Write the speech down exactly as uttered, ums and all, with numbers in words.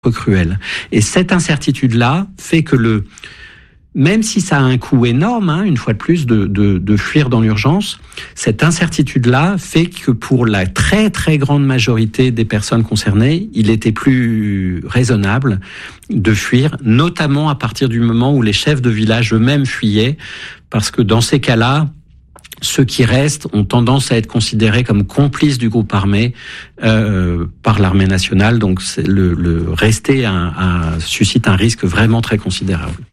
cruel. Et cette incertitude-là fait que le, même si ça a un coût énorme, hein, une fois de plus, de, de, de fuir dans l'urgence, cette incertitude-là fait que pour la très très grande majorité des personnes concernées, il était plus raisonnable de fuir, notamment à partir du moment où les chefs de village eux-mêmes fuyaient, parce que dans ces cas-là, ceux qui restent ont tendance à être considérés comme complices du groupe armé euh, par l'armée nationale. Donc c'est le, le rester un, un, suscite un risque vraiment très considérable.